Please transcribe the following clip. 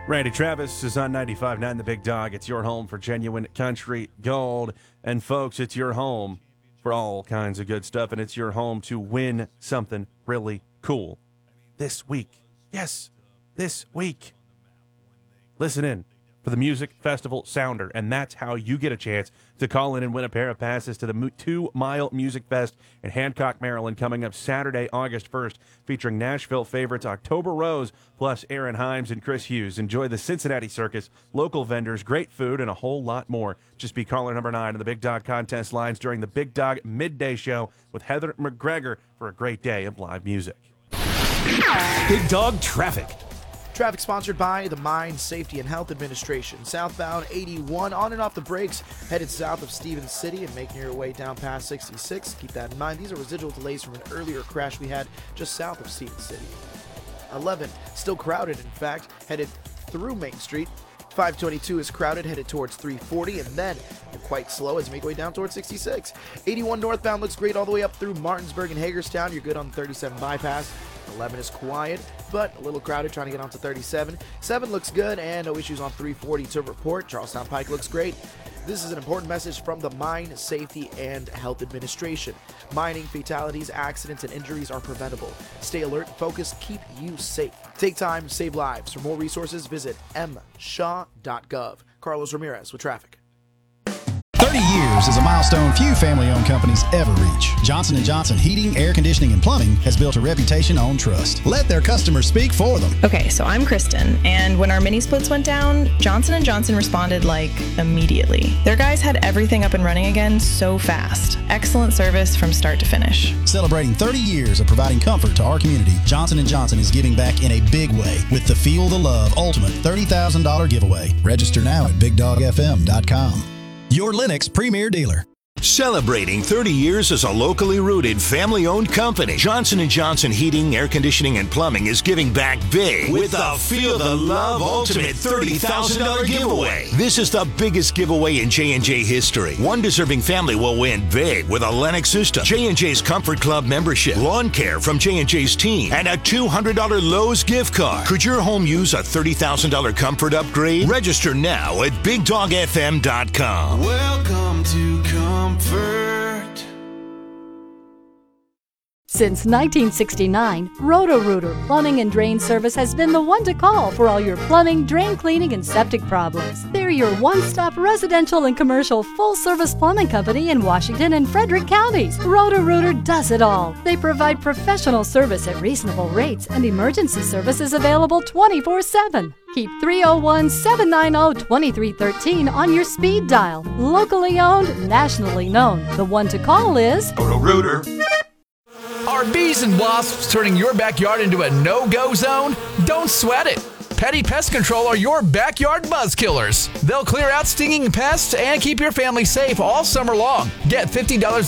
Randy Travis is on 95.9 The Big Dog. It's your home for genuine country gold. And folks, it's your home for all kinds of good stuff. And it's your home to win something really cool this week. Yes, this week. Listen in for the Music Festival Sounder. And that's how you get a chance to call in and win a pair of passes to the 2 Mile Music Fest in Hancock, Maryland, coming up Saturday, August 1st, featuring Nashville favorites October Rose, plus Aaron Himes and Chris Hughes. Enjoy the Cincinnati Circus, local vendors, great food, and a whole lot more. Just be caller number 9 on the Big Dog contest lines during the Big Dog Midday Show with Heather McGregor for a great day of live music. Big Dog Traffic. Traffic sponsored by the Mine Safety and Health Administration. Southbound 81 on and off the brakes, headed south of Stevens City and making your way down past 66. Keep that in mind. These are residual delays from an earlier crash we had just south of Stevens City. 11, still crowded, in fact, headed through Main Street. 522 is crowded, headed towards 340, and then you're quite slow as you make your way down towards 66. 81 northbound looks great all the way up through Martinsburg and Hagerstown. You're good on 37 bypass. 11 is quiet, but a little crowded trying to get onto 37. 7 looks good, and no issues on 340 to report. Charlestown Pike looks great. This is an important message from the Mine Safety and Health Administration. Mining fatalities, accidents, and injuries are preventable. Stay alert, focused, keep you safe. Take time, save lives. For more resources, visit mshaw.gov. Carlos Ramirez with traffic. 30 years is a milestone few family-owned companies ever reach. Johnson & Johnson Heating, Air Conditioning, and Plumbing has built a reputation on trust. Let their customers speak for them. Okay, so I'm Kristen, and when our mini splits went down, Johnson & Johnson responded immediately. Their guys had everything up and running again so fast. Excellent service from start to finish. Celebrating 30 years of providing comfort to our community, Johnson & Johnson is giving back in a big way with the Feel the Love Ultimate $30,000 giveaway. Register now at BigDogFM.com. Your Lennox premier dealer. Celebrating 30 years as a locally rooted, family-owned company, Johnson & Johnson Heating, Air Conditioning, and Plumbing is giving back big with the Feel the Love Ultimate $30,000 giveaway. This is the biggest giveaway in J&J history. One deserving family will win big with a Lennox system, J&J's Comfort Club membership, lawn care from J&J's team, and a $200 Lowe's gift card. Could your home use a $30,000 comfort upgrade? Register now at BigDogFM.com. Welcome to Comfort. Since 1969, Roto-Rooter Plumbing and Drain Service has been the one to call for all your plumbing, drain cleaning, and septic problems. They're your one-stop residential and commercial full-service plumbing company in Washington and Frederick counties. Roto-Rooter does it all. They provide professional service at reasonable rates, and emergency service is available 24/7. Keep 301-790-2313 on your speed dial. Locally owned, nationally known. The one to call is Roto-Rooter. Are bees and wasps turning your backyard into a no-go zone? Don't sweat it. Petty Pest Control are your backyard buzz killers. They'll clear out stinging pests and keep your family safe all summer long. Get $50